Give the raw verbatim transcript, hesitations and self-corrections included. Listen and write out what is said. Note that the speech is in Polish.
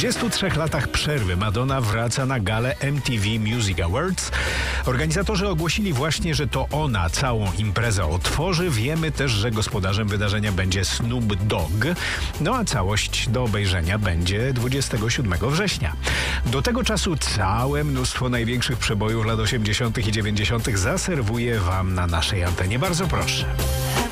dwudziestu trzech latach przerwy Madonna wraca na galę M T V Music Awards. Organizatorzy ogłosili właśnie, że to ona całą imprezę otworzy. Wiemy też, że gospodarzem wydarzenia będzie Snoop Dogg. No a całość do obejrzenia będzie dwudziestego siódmego września. Do tego czasu całe mnóstwo największych przebojów lat osiemdziesiątych i dziewięćdziesiątych zaserwuję Wam na naszej antenie. Bardzo proszę.